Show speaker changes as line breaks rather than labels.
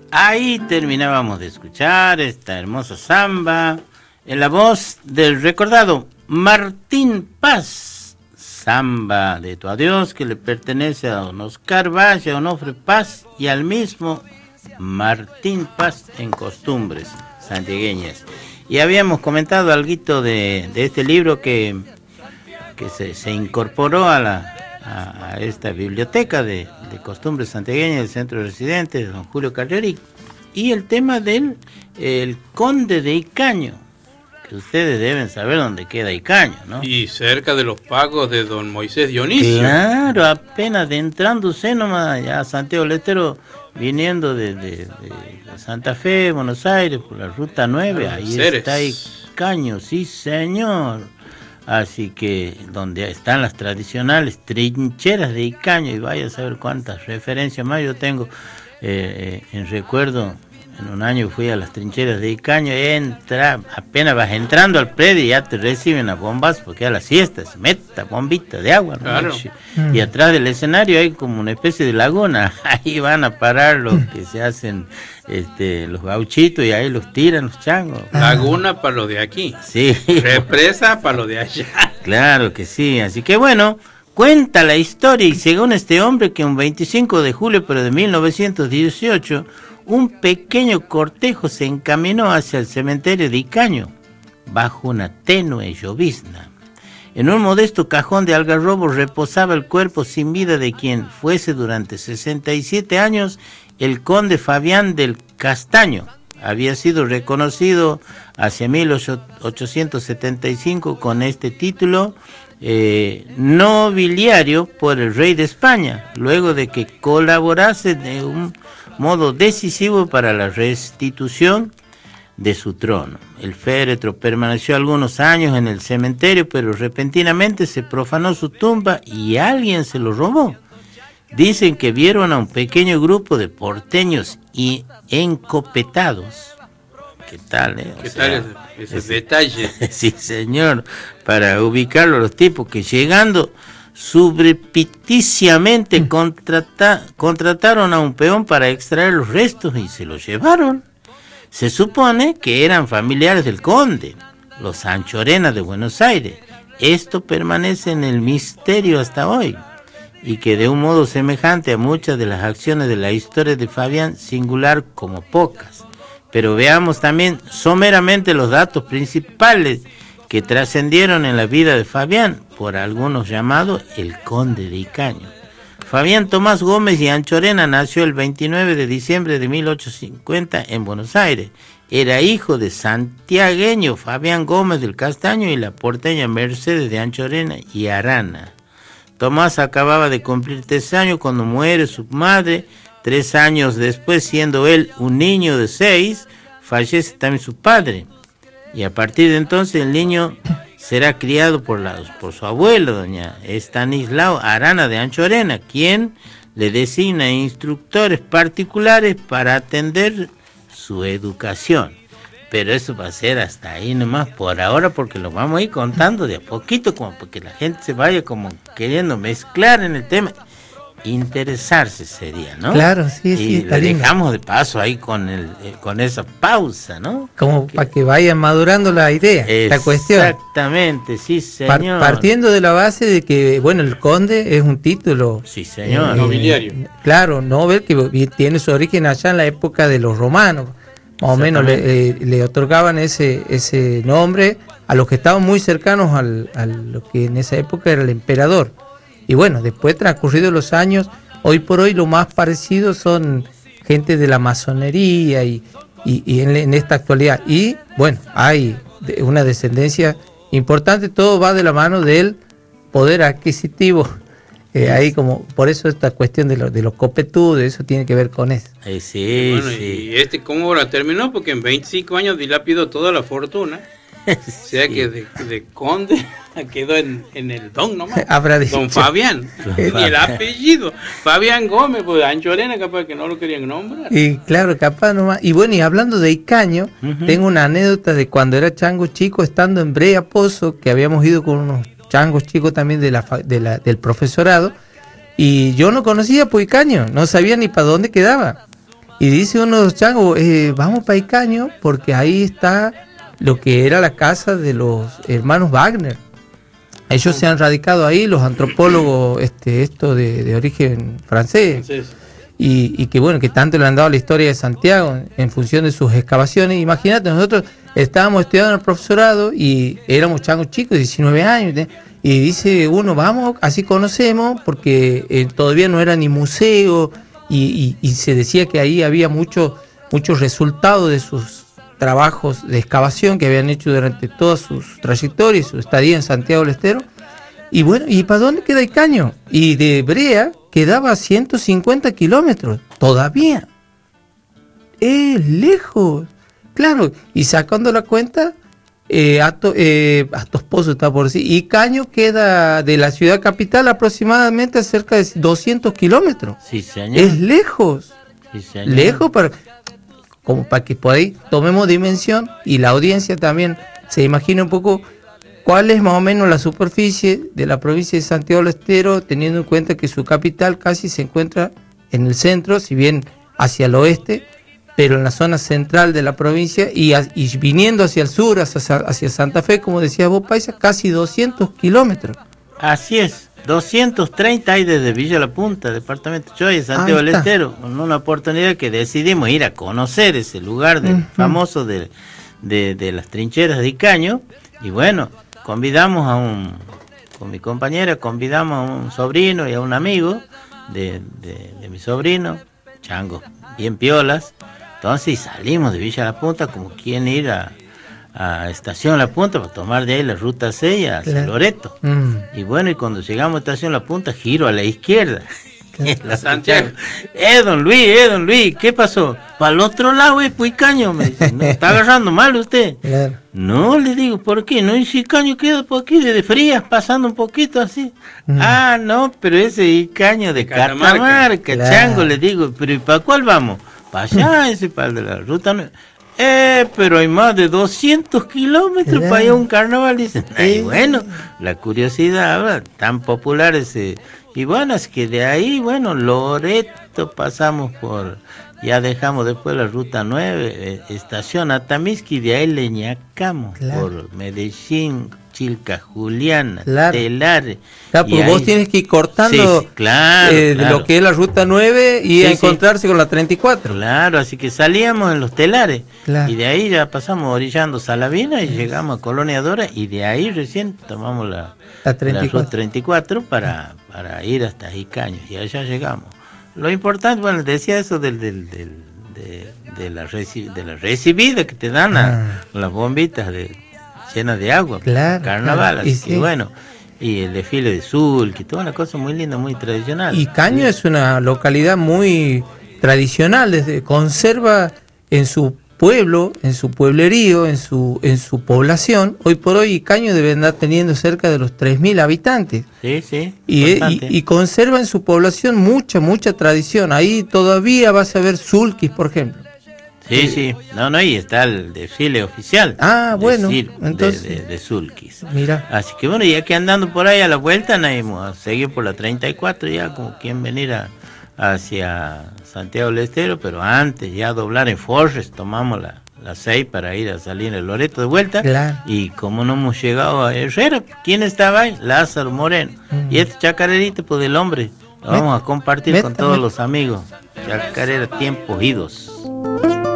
Ahí terminábamos de escuchar esta hermosa samba en la voz del recordado Martín Paz. Samba de tu adiós, que le pertenece a don Oscar Valle, a Onofre Paz y al mismo Martín Paz en Costumbres Santiagueñas. Y habíamos comentado algo de este libro que se incorporó a esta biblioteca de Costumbres Santiagueñas del Centro de Residentes de don Julio Carriori, y el tema del el Conde de Icaño, que ustedes deben saber dónde queda Icaño, ¿no?
Y cerca de los pagos de don Moisés Dionisio.
Claro, apenas entrándose nomás ya a Santiago del Estero, viniendo de Santa Fe, Buenos Aires, por la ruta 9, ahí
Ceres.
está Icaño, sí señor. Así que donde están las tradicionales trincheras de Icaño, y vaya a saber cuántas referencias más yo tengo en recuerdo. En un año fui a las trincheras de Icaño, apenas vas entrando al predio y ya te reciben a bombas, porque a la siesta se meta bombita de agua, ¿no?
Claro.
Y atrás del escenario hay como una especie de laguna, ahí van a parar los que se hacen los gauchitos y ahí los tiran los changos.
Laguna para lo de aquí.
Sí.
Represa para lo de allá.
Claro que sí, así que bueno, cuenta la historia, y según este hombre, que un 25 de julio pero de 1918, un pequeño cortejo se encaminó hacia el cementerio de Icaño, bajo una tenue llovizna. En un modesto cajón de algarrobo reposaba el cuerpo sin vida de quien fuese durante 67 años el conde Fabián del Castaño. Había sido reconocido hacia 1875 con este título nobiliario por el rey de España, luego de que colaborase de un modo decisivo para la restitución de su trono. El féretro permaneció algunos años en el cementerio, pero repentinamente se profanó su tumba y alguien se lo robó. Dicen que vieron a un pequeño grupo de porteños y encopetados. ¿Qué tal,
¿Qué tal ese detalle?
Sí, señor, para ubicarlo, los tipos que llegando subrepticiamente contrataron a un peón para extraer los restos y se los llevaron. Se supone que eran familiares del conde, los Anchorena de Buenos Aires. Esto permanece en el misterio hasta hoy, y que de un modo semejante a muchas de las acciones de la historia de Fabián, singular como pocas. Pero veamos también someramente los datos principales que trascendieron en la vida de Fabián, por algunos llamado el Conde de Icaño. Fabián Tomás Gómez y Anchorena nació el 29 de diciembre de 1850 en Buenos Aires. Era hijo de santiagueño Fabián Gómez del Castaño y la porteña Mercedes de Anchorena y Arana. Tomás acababa de cumplir 3 años cuando muere su madre. 3 años después, siendo él un niño de 6, fallece también su padre. Y a partir de entonces el niño será criado por su abuela, doña Estanislao Arana de Anchorena, quien le designa instructores particulares para atender su educación. Pero eso va a ser hasta ahí nomás por ahora, porque lo vamos a ir contando de a poquito, como porque la gente se vaya como queriendo mezclar en el tema. Interesarse sería, ¿no?
Claro, sí,
y
sí, está
le
lindo.
dejamos de paso ahí con esa pausa, ¿no?
Como para que vayan madurando la idea, la cuestión.
Exactamente, sí, señor.
Partiendo de la base de que, bueno, el conde es un título.
Sí, señor.
Nobiliario.
Claro, Nobel, que tiene su origen allá en la época de los romanos. Más o menos le otorgaban ese nombre a los que estaban muy cercanos a lo que en esa época era el emperador. Y bueno, después transcurridos los años, hoy por hoy lo más parecido son gente de la masonería y en esta actualidad. Y bueno, hay una descendencia importante, todo va de la mano del poder adquisitivo. Ahí como, por eso esta cuestión de los copetudos, eso tiene que ver con eso.
Sí,
bueno,
sí.
Y ¿cómo la terminó? Porque en 25 años dilapidó toda la fortuna. O sea que de conde quedó en el don nomás.
Habrá dicho.
Don Fabián. Y el apellido. Fabián Gómez, pues Anchorena capaz que no lo querían nombrar.
Y claro, capaz nomás. Y bueno, y hablando de Icaño, tengo una anécdota de cuando era chango chico, estando en Brea Pozo, que habíamos ido con unos changos chicos también del profesorado, y yo no conocía Icaño, no sabía ni para dónde quedaba. Y dice uno de los changos, vamos para Icaño porque ahí está lo que era la casa de los hermanos Wagner. Ellos se han radicado ahí, los antropólogos de origen francés. Y que bueno, que tanto le han dado la historia de Santiago en función de sus excavaciones. Imagínate, nosotros estábamos estudiando en el profesorado y éramos changos chicos, 19 años, y dice uno, vamos, así conocemos, porque todavía no era ni museo, y se decía que ahí había muchos resultados de sus trabajos de excavación que habían hecho durante todas sus trayectorias, su estadía en Santiago del Estero. Y bueno, ¿y para dónde queda Icaño? Y de Brea quedaba a 150 kilómetros, todavía. Es lejos. Claro, y sacando la cuenta, Atos Pozos está por decir, Icaño queda de la ciudad capital aproximadamente a cerca de 200 kilómetros.
Sí, señor.
Es lejos.
Sí, señor.
Lejos como para que por ahí tomemos dimensión y la audiencia también se imagine un poco cuál es más o menos la superficie de la provincia de Santiago del Estero, teniendo en cuenta que su capital casi se encuentra en el centro, si bien hacia el oeste, pero en la zona central de la provincia y viniendo hacia el sur, hacia Santa Fe, como decía vos, Paisa, casi 200 kilómetros.
Así es, 230 hay desde Villa La Punta, departamento Choya, Santiago del Estero, con una oportunidad que decidimos ir a conocer ese lugar famoso de las trincheras de Icaño, y bueno, convidamos con mi compañera, convidamos a un sobrino y a un amigo de mi sobrino, chango, bien piolas. Entonces salimos de Villa La Punta como quien ir a Estación La Punta para tomar de ahí la ruta 6 hacia Loreto. Y bueno, y cuando llegamos a Estación La Punta, giro a la izquierda. La Santiago. Don Luis, ¿qué pasó? Para el otro lado es Icaño, me dice. ¿No está agarrando mal usted? Claro. No, le digo, ¿por qué? No, y si Icaño queda por aquí de Frías, pasando un poquito así. No, pero ese Icaño de Catamarca, claro. Chango, le digo, pero ¿y para cuál vamos? Para allá, ese para el de la ruta 9. Pero hay más de 200 kilómetros para ir a un carnaval, dicen. Y bueno, la curiosidad, ¿verdad? Tan popular ese. Y bueno, es que de ahí, bueno, Loreto pasamos ya dejamos después la ruta 9, estación Atamisqui, de ahí leñacamos por Medellín, Chilca, Juliana, Telares.
Claro, pues vos tienes que ir cortando
claro.
lo que es la ruta 9 y encontrarse con la 34.
Claro, así que salíamos en los Telares y de ahí ya pasamos orillando Salavina y llegamos a Colonia Dora y de ahí recién tomamos la ruta 34 para ir hasta Icaño y allá llegamos. Lo importante, bueno, decía eso de la recibida que te dan las bombitas llenas de agua, carnaval, así que bueno, y el desfile de Zulki, toda una cosa muy linda, muy tradicional.
Icaño es una localidad muy tradicional, conserva en su pueblo, en su pueblerío, en su población. Hoy por hoy Icaño debe andar teniendo cerca de los 3.000 habitantes. Sí. Y conserva en su población mucha tradición. Ahí todavía vas a ver Zulkis, por ejemplo.
Sí. No, y está el desfile oficial.
Bueno, entonces
de Zulkis.
Mira.
Así que bueno, ya que andando por ahí a la vuelta, nos íbamos a seguir por la 34 ya, como quien venir hacia Santiago del Estero, pero antes ya doblar en Forres, tomamos la 6 para ir a salir en el Loreto de vuelta.
Claro.
Y como no hemos llegado a Herrera, ¿quién estaba ahí? Lázaro Moreno. Y este chacarerito, pues del hombre, lo vamos a compartir con todos los amigos. Chacarera, tiempos idos.